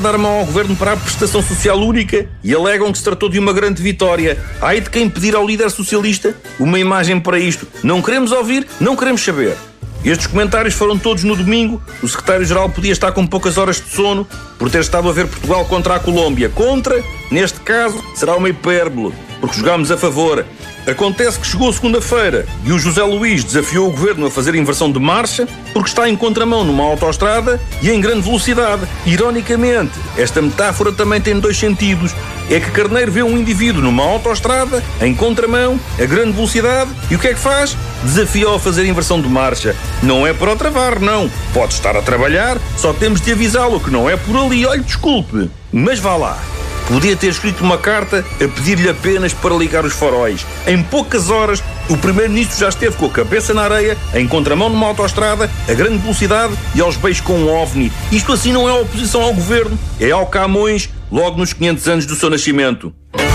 dar mão ao governo para a prestação social única e alegam que se tratou de uma grande vitória. Ai de quem pedir ao líder socialista uma imagem para isto. Não queremos ouvir, não queremos saber. Estes comentários foram todos no domingo. O secretário-geral podia estar com poucas horas de sono por ter estado a ver Portugal contra a Colômbia. Contra, neste caso, será uma hipérbole, porque jogámos a favor. Acontece que chegou segunda-feira e o José Luís desafiou o governo a fazer inversão de marcha porque está em contramão numa autoestrada e em grande velocidade. Ironicamente, esta metáfora também tem dois sentidos. É que Carneiro vê um indivíduo numa autoestrada, em contramão, a grande velocidade, e o que é que faz? Desafia-o a fazer inversão de marcha. Não é para o travar, não. Pode estar a trabalhar, só temos de avisá-lo que não é por ali. Olhe, desculpe, mas vá lá. Podia ter escrito uma carta a pedir-lhe apenas para ligar os faróis. Em poucas horas, o primeiro-ministro já esteve com a cabeça na areia, em contramão numa autoestrada, a grande velocidade e aos beijos com um OVNI. Isto assim não é oposição ao governo, é ao Camões, logo nos 500 anos do seu nascimento.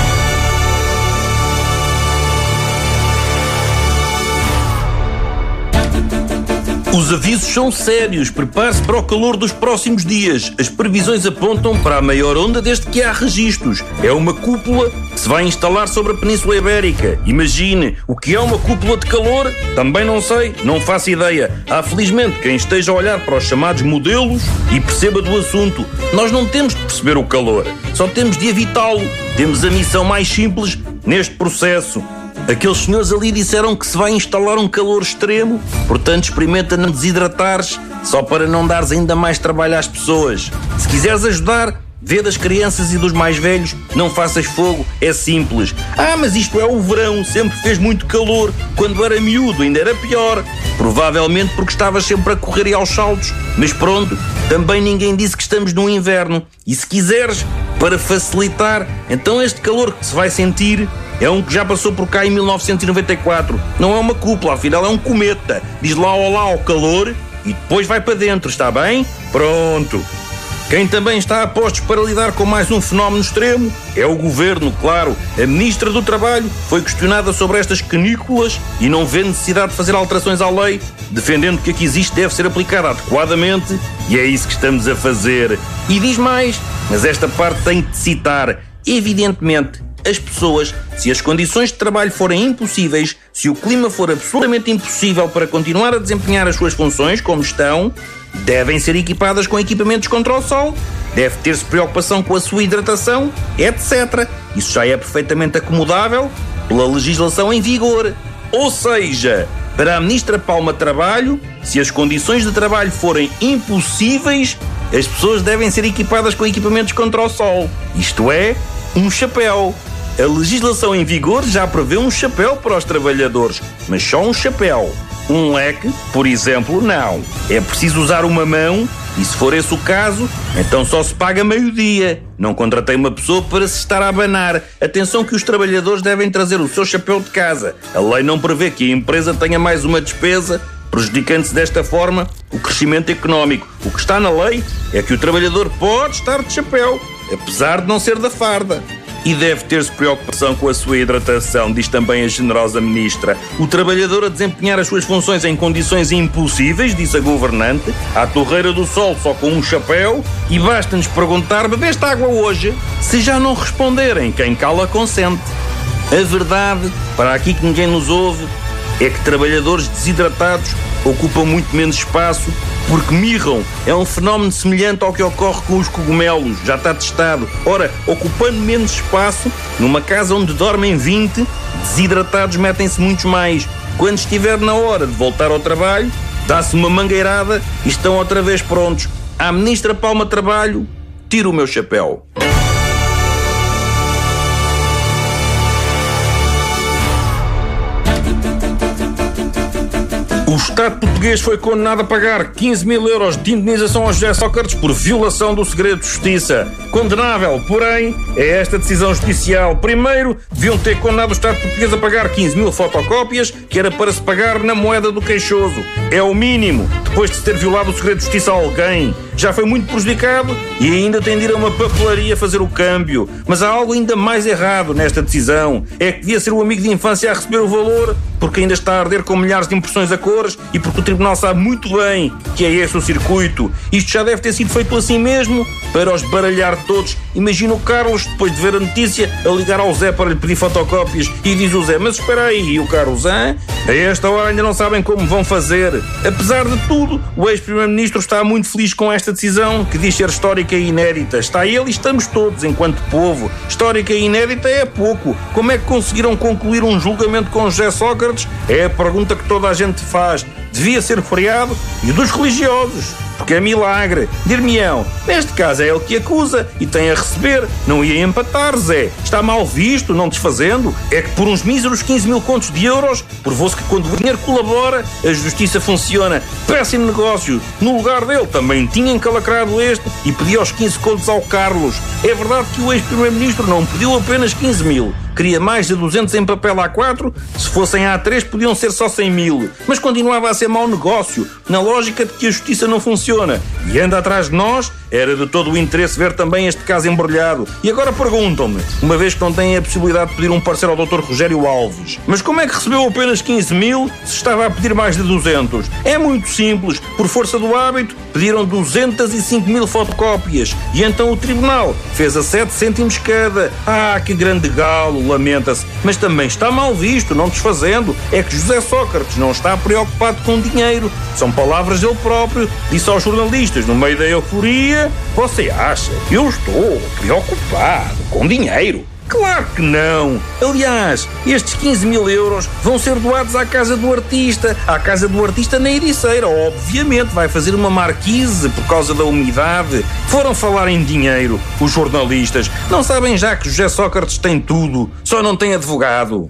Os avisos são sérios. Prepare-se para o calor dos próximos dias. As previsões apontam para a maior onda desde que há registros. É uma cúpula que se vai instalar sobre a Península Ibérica. Imagine, o que é uma cúpula de calor? Também não sei, não faço ideia. Há felizmente quem esteja a olhar para os chamados modelos e perceba do assunto. Nós não temos de perceber o calor, só temos de evitá-lo. Temos a missão mais simples neste processo. Aqueles senhores ali disseram que se vai instalar um calor extremo, portanto experimenta não desidratares, só para não dares ainda mais trabalho às pessoas. Se quiseres ajudar, vê das crianças e dos mais velhos, não faças fogo, é simples. Mas isto é o verão, sempre fez muito calor, quando era miúdo ainda era pior. Provavelmente porque estavas sempre a correr e aos saltos, mas pronto, também ninguém disse que estamos no inverno. E se quiseres, para facilitar, então este calor que se vai sentir é um que já passou por cá em 1994. Não é uma cúpula, afinal é um cometa. Diz lá olá ao calor e depois vai para dentro, está bem? Pronto. Quem também está a postos para lidar com mais um fenómeno extremo é o governo, claro. A ministra do Trabalho foi questionada sobre estas canículas e não vê necessidade de fazer alterações à lei, defendendo que a que existe deve ser aplicada adequadamente, e é isso que estamos a fazer. E diz mais, mas esta parte tem de citar. Evidentemente, as pessoas, se as condições de trabalho forem impossíveis, se o clima for absolutamente impossível para continuar a desempenhar as suas funções como estão, devem ser equipadas com equipamentos contra o sol, deve ter-se preocupação com a sua hidratação, etc. Isso já é perfeitamente acomodável pela legislação em vigor. Ou seja, para a ministra Palma Trabalho, se as condições de trabalho forem impossíveis, as pessoas devem ser equipadas com equipamentos contra o sol. Isto é, um chapéu. A legislação em vigor já prevê um chapéu para os trabalhadores, mas só um chapéu. Um leque, por exemplo, não. É preciso usar uma mão e, se for esse o caso, então só se paga meio-dia. Não contratei uma pessoa para se estar a abanar. Atenção que os trabalhadores devem trazer o seu chapéu de casa. A lei não prevê que a empresa tenha mais uma despesa, prejudicando-se desta forma o crescimento económico. O que está na lei é que o trabalhador pode estar de chapéu, apesar de não ser da farda. E deve ter-se preocupação com a sua hidratação, diz também a generosa ministra. O trabalhador a desempenhar as suas funções em condições impossíveis, disse a governante, à torreira do sol só com um chapéu, e basta-nos perguntar: bebeste água hoje? Se já não responderem, quem cala consente. A verdade, para aqui que ninguém nos ouve, é que trabalhadores desidratados ocupam muito menos espaço porque mirram. É um fenómeno semelhante ao que ocorre com os cogumelos, já está testado. Ora, ocupando menos espaço, numa casa onde dormem 20, desidratados metem-se muitos mais. Quando estiver na hora de voltar ao trabalho, dá-se uma mangueirada e estão outra vez prontos. À ministra Palma Trabalho, tiro o meu chapéu. O Estado português foi condenado a pagar 15 mil euros de indenização ao José Sócrates por violação do segredo de justiça. Condenável, porém, é esta decisão judicial. Primeiro, deviam ter condenado o Estado português a pagar 15 mil fotocópias, que era para se pagar na moeda do queixoso. É o mínimo, depois de se ter violado o segredo de justiça a alguém. Já foi muito prejudicado e ainda tem de ir a uma papelaria fazer o câmbio. Mas há algo ainda mais errado nesta decisão. É que devia ser o amigo de infância a receber o valor, porque ainda está a arder com milhares de impressões a cores e porque o Tribunal sabe muito bem que é esse o circuito. Isto já deve ter sido feito assim mesmo, para os baralhar todos. Imagina o Carlos, depois de ver a notícia, a ligar ao Zé para lhe pedir fotocópias e diz o Zé: mas espera aí, e o Carlos: a esta hora ainda não sabem como vão fazer. Apesar de tudo, o ex-primeiro-ministro está muito feliz com esta decisão, que diz ser histórica e inédita. Está ele e estamos todos, enquanto povo. Histórica e inédita é pouco. Como é que conseguiram concluir um julgamento com José Sócrates? É a pergunta que toda a gente faz. Devia ser feriado e dos religiosos, porque é milagre. Dir-me-ão, neste caso é ele que acusa e tem a receber, não ia empatar, Zé. Está mal visto, não desfazendo. É que por uns míseros 15 mil contos de euros, provou-se que quando o dinheiro colabora, a justiça funciona. Péssimo negócio. No lugar dele também tinha encalacrado este e pedia os 15 contos ao Carlos. É verdade que o ex-primeiro-ministro não pediu apenas 15 mil. Queria mais de 200 em papel A4, se fossem A3 podiam ser só 100 mil. Mas continuava a ser mau negócio, na lógica de que a justiça não funciona. E anda atrás de nós, era de todo o interesse ver também este caso embrulhado. E agora perguntam-me, uma vez que não têm a possibilidade de pedir um parceiro ao Dr. Rogério Alves: mas como é que recebeu apenas 15 mil se estava a pedir mais de 200? É muito simples, por força do hábito, pediram 205 mil fotocópias. E então o tribunal fez a 7 cêntimos cada. Ah, que grande galo! Lamenta-se, mas também está mal visto, não desfazendo. É que José Sócrates não está preocupado com dinheiro. São palavras dele próprio. Disse aos jornalistas, no meio da euforia: você acha? Eu estou preocupado com dinheiro. Claro que não! Aliás, estes 15 mil euros vão ser doados à Casa do Artista. À Casa do Artista na Ericeira. Obviamente vai fazer uma marquise por causa da umidade. Foram falar em dinheiro, os jornalistas. Não sabem já que José Sócrates tem tudo, só não tem advogado.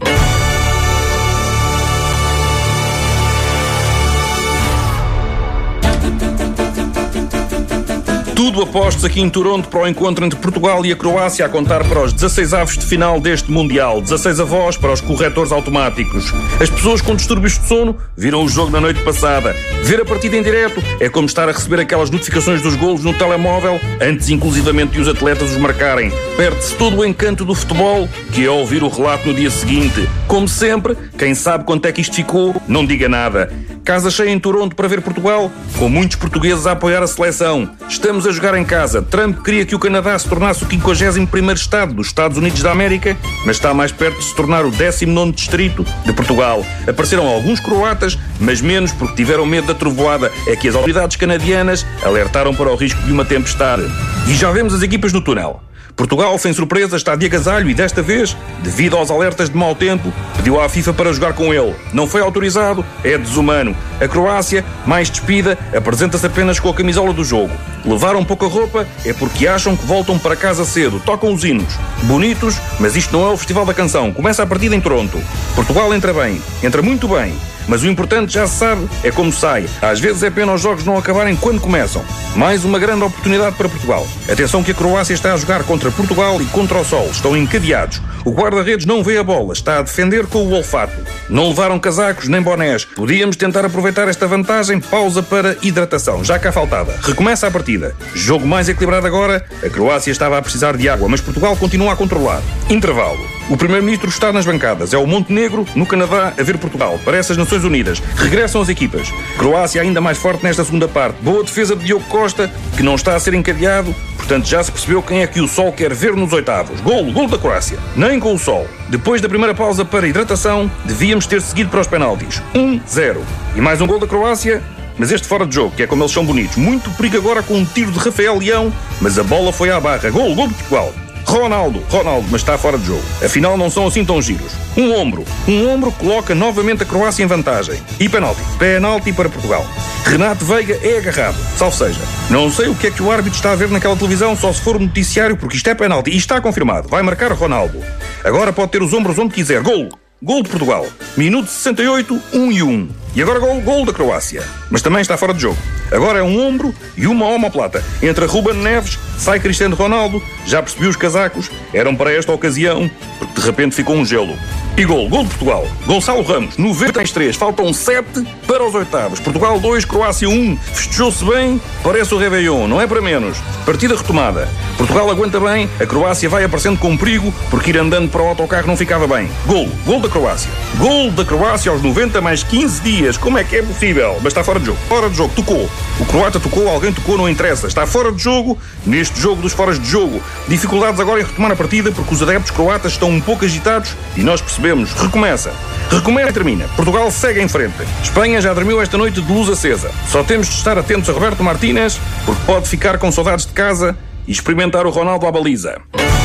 Tudo apostos aqui em Toronto para o encontro entre Portugal e a Croácia, a contar para os 16avos de final deste Mundial. 16 avós para os corretores automáticos. As pessoas com distúrbios de sono viram o jogo na noite passada. Ver a partida em direto é como estar a receber aquelas notificações dos golos no telemóvel, antes inclusivamente de os atletas os marcarem. Perde-se todo o encanto do futebol, que é ouvir o relato no dia seguinte. Como sempre, quem sabe quanto é que isto ficou, não diga nada. Casa cheia em Toronto para ver Portugal, com muitos portugueses a apoiar a seleção. Estamos a jogar em casa. Trump queria que o Canadá se tornasse o 51º Estado dos Estados Unidos da América, mas está mais perto de se tornar o 19º Distrito de Portugal. Apareceram alguns croatas, mas menos porque tiveram medo da trovoada. É que as autoridades canadianas alertaram para o risco de uma tempestade. E já vemos as equipas no túnel. Portugal, sem surpresa, está de agasalho e desta vez, devido aos alertas de mau tempo, pediu à FIFA para jogar com ele. Não foi autorizado, é desumano. A Croácia, mais despida, apresenta-se apenas com a camisola do jogo. Levaram pouca roupa é porque acham que voltam para casa cedo. Tocam os hinos. Bonitos, mas isto não é o Festival da Canção. Começa a partida em Toronto. Portugal entra bem, entra muito bem. Mas o importante, já se sabe, é como sai. Às vezes é pena os jogos não acabarem quando começam. Mais uma grande oportunidade para Portugal. Atenção que a Croácia está a jogar contra Portugal e contra o Sol. Estão encadeados. O guarda-redes não vê a bola. Está a defender com o olfato. Não levaram casacos nem bonés. Podíamos tentar aproveitar esta vantagem. Pausa para hidratação. Já cá faltava. Recomeça a partida. Jogo mais equilibrado agora. A Croácia estava a precisar de água, mas Portugal continua a controlar. Intervalo. O primeiro-ministro está nas bancadas. É o Montenegro, no Canadá, a ver Portugal. Parece as Nações Unidas. Regressam as equipas. Croácia ainda mais forte nesta segunda parte. Boa defesa de Diogo Costa, que não está a ser encadeado. Portanto, já se percebeu quem é que o Sol quer ver nos oitavos. Gol da Croácia. Nem com o Sol. Depois da primeira pausa para hidratação, devíamos ter seguido para os penaltis. 1-0. E mais um gol da Croácia, mas este fora de jogo, que é como eles são bonitos. Muito perigo agora com um tiro de Rafael Leão, mas a bola foi à barra. Gol de Portugal. Ronaldo, mas está fora de jogo. Afinal, não são assim tão giros. Um ombro coloca novamente a Croácia em vantagem. E penalti para Portugal. Renato Veiga é agarrado, salvo seja. Não sei o que é que o árbitro está a ver naquela televisão, só se for o noticiário, porque isto é penalti. E está confirmado. Vai marcar Ronaldo. Agora pode ter os ombros onde quiser. Gol de Portugal. Minuto 68, 1-1. E agora gol da Croácia. Mas também está fora de jogo. Agora é um ombro e uma omoplata. Entra Ruben Neves, sai Cristiano Ronaldo. Já percebi os casacos. Eram para esta ocasião, porque de repente ficou um gelo. E gol de Portugal. Gonçalo Ramos, 93, faltam 7 para os oitavos. Portugal 2, Croácia 1. Festejou-se bem, parece o Réveillon, não é para menos. Partida retomada. Portugal aguenta bem, a Croácia vai aparecendo com perigo, porque ir andando para o autocarro não ficava bem. Gol da Croácia. Gol da Croácia aos 90 mais 15 dias. Como é que é possível? Mas está fora de jogo. Fora de jogo, tocou. O croata tocou, alguém tocou, não interessa. Está fora de jogo, neste jogo dos foras de jogo. Dificuldades agora em retomar a partida, porque os adeptos croatas estão um pouco agitados e nós percebemos. Recomeça e termina. Portugal segue em frente. Espanha já dormiu esta noite de luz acesa. Só temos de estar atentos a Roberto Martínez, porque pode ficar com saudades de casa e experimentar o Ronaldo à baliza.